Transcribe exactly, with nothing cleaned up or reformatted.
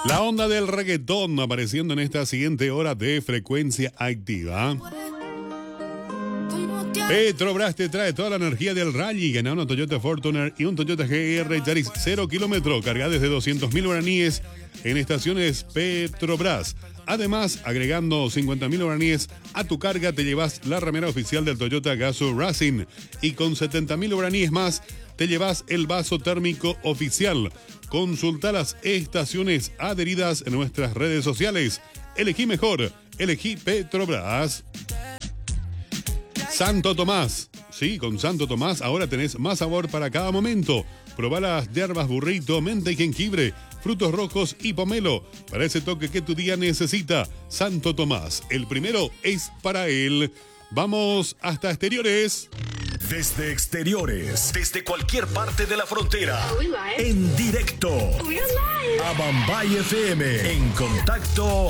La onda del reggaetón apareciendo en esta siguiente hora de Frecuencia Activa. Petrobras te trae toda la energía del rally. Gana una Toyota Fortuner y un Toyota G R Yaris cero kilómetro, cargada desde doscientos mil guaraníes en estaciones Petrobras. Además, agregando cincuenta mil guaraníes a tu carga, te llevas la remera oficial del Toyota Gazoo Racing. Y con setenta mil guaraníes más, te llevas el vaso térmico oficial. Consulta las estaciones adheridas en nuestras redes sociales. Elegí mejor, elegí Petrobras. Santo Tomás. Sí, con Santo Tomás ahora tenés más sabor para cada momento. Probá las hierbas burrito, menta y jengibre, frutos rojos y pomelo. Para ese toque que tu día necesita. Santo Tomás, el primero es para él. Vamos hasta Exteriores. Desde Exteriores, desde cualquier parte de la frontera, en directo a Bombay F M, en contacto